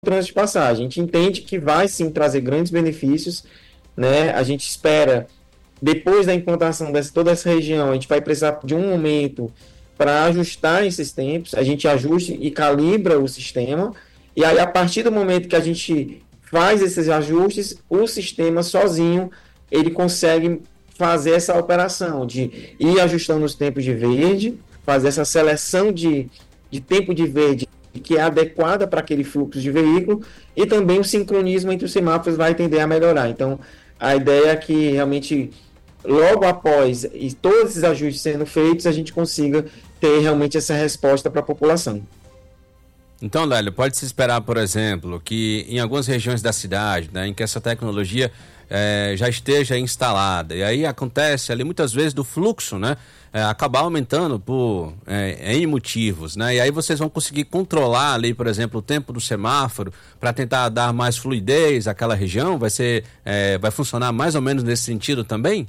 trânsito de passagem. A gente entende que vai sim trazer grandes benefícios, né? A gente espera, depois da implantação de toda essa região, a gente vai precisar de um momento para ajustar esses tempos, a gente ajusta e calibra o sistema, e aí a partir do momento que a gente faz esses ajustes, o sistema sozinho, ele consegue fazer essa operação de ir ajustando os tempos de verde, fazer essa seleção de tempo de verde que é adequada para aquele fluxo de veículo, e também o sincronismo entre os semáforos vai tender a melhorar. Então, a ideia é que realmente, logo após e todos esses ajustes sendo feitos, a gente consiga ter realmente essa resposta para a população. Então, Lélio, pode-se esperar, por exemplo, que em algumas regiões da cidade, né, em que essa tecnologia já esteja instalada, e aí acontece ali muitas vezes do fluxo, né, acabar aumentando por N motivos, né, e aí vocês vão conseguir controlar ali, por exemplo, o tempo do semáforo para tentar dar mais fluidez àquela região? Vai funcionar mais ou menos nesse sentido também?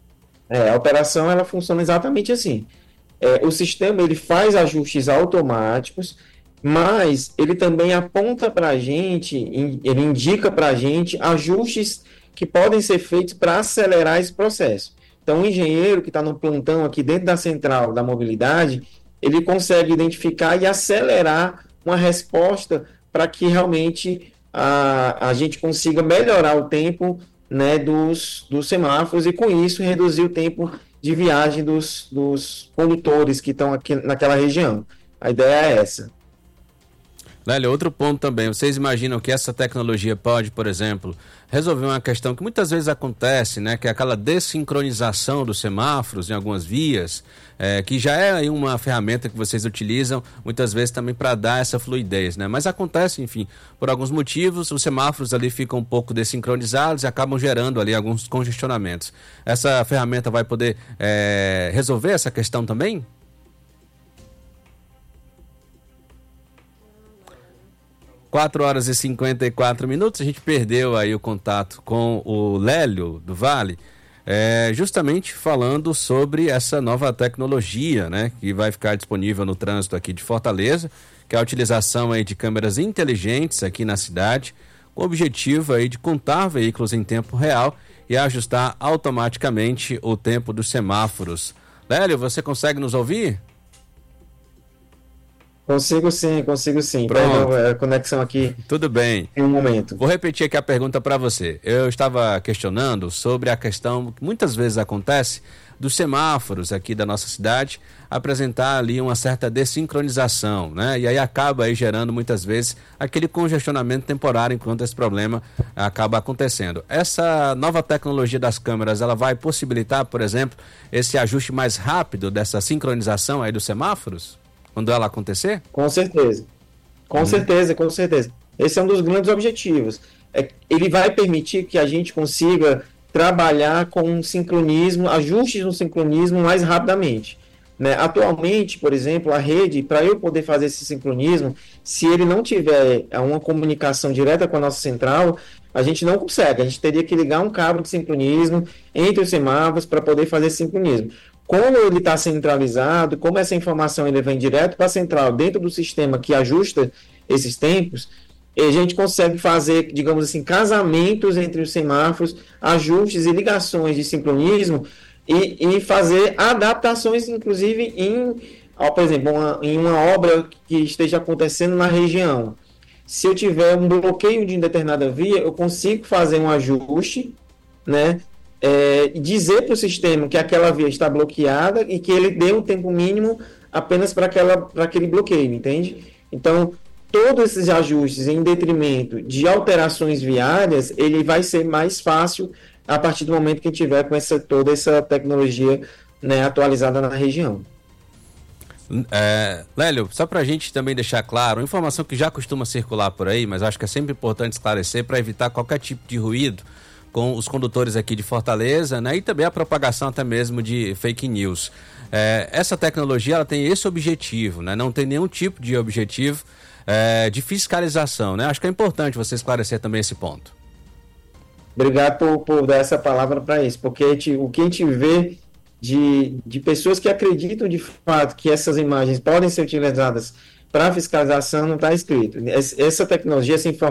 A operação ela funciona exatamente assim. O sistema ele faz ajustes automáticos, mas ele também aponta para a gente, ele indica para a gente ajustes que podem ser feitos para acelerar esse processo. Então, o engenheiro que está no plantão aqui dentro da central da mobilidade, ele consegue identificar e acelerar uma resposta para que realmente a gente consiga melhorar o tempo, né, dos semáforos, e com isso reduzir o tempo de viagem dos condutores que estão aqui naquela região. A ideia é essa. Lélio, outro ponto também, vocês imaginam que essa tecnologia pode, por exemplo, resolver uma questão que muitas vezes acontece, né, que é aquela dessincronização dos semáforos em algumas vias, que já é aí uma ferramenta que vocês utilizam muitas vezes também para dar essa fluidez, né? Mas acontece, enfim, por alguns motivos, os semáforos ali ficam um pouco desincronizados e acabam gerando ali alguns congestionamentos. Essa ferramenta vai poder resolver essa questão também? 4 horas e 54 minutos, a gente perdeu aí o contato com o Lélio do Vale, justamente falando sobre essa nova tecnologia, né, que vai ficar disponível no trânsito aqui de Fortaleza, que é a utilização aí de câmeras inteligentes aqui na cidade, com o objetivo aí de contar veículos em tempo real e ajustar automaticamente o tempo dos semáforos. Lélio, você consegue nos ouvir? Consigo sim. Pronto. A conexão aqui. Tudo bem. Em um momento. Vou repetir aqui a pergunta para você. Eu estava questionando sobre a questão que muitas vezes acontece dos semáforos aqui da nossa cidade apresentar ali uma certa desincronização, né? E aí acaba aí gerando muitas vezes aquele congestionamento temporário enquanto esse problema acaba acontecendo. Essa nova tecnologia das câmeras, ela vai possibilitar, por exemplo, esse ajuste mais rápido dessa sincronização aí dos semáforos? Quando ela acontecer? Com certeza. Com certeza. Esse é um dos grandes objetivos. Ele vai permitir que a gente consiga trabalhar com um sincronismo, ajustes no sincronismo mais rapidamente. Né? Atualmente, por exemplo, a rede, para eu poder fazer esse sincronismo, se ele não tiver uma comunicação direta com a nossa central, a gente não consegue. A gente teria que ligar um cabo de sincronismo entre os semáforos para poder fazer esse sincronismo. Como ele está centralizado, como essa informação ele vem direto para a central, dentro do sistema que ajusta esses tempos, a gente consegue fazer, digamos assim, casamentos entre os semáforos, ajustes e ligações de sincronismo e fazer adaptações, inclusive, por exemplo, em uma obra que esteja acontecendo na região. Se eu tiver um bloqueio de determinada via, eu consigo fazer um ajuste, né? Dizer para o sistema que aquela via está bloqueada e que ele dê um tempo mínimo apenas para aquele bloqueio, entende? Então, todos esses ajustes em detrimento de alterações viárias, ele vai ser mais fácil a partir do momento que tiver com toda essa tecnologia, né, atualizada na região. Lélio, só para a gente também deixar claro, uma informação que já costuma circular por aí, mas acho que é sempre importante esclarecer para evitar qualquer tipo de ruído com os condutores aqui de Fortaleza, né, e também a propagação até mesmo de fake news. Essa tecnologia ela tem esse objetivo, né, não tem nenhum tipo de objetivo de fiscalização, né? Acho que é importante você esclarecer também esse ponto. Obrigado por dar essa palavra para isso, porque o que a gente vê de pessoas que acreditam de fato que essas imagens podem ser utilizadas para fiscalização não está escrito. Essa tecnologia, essa informação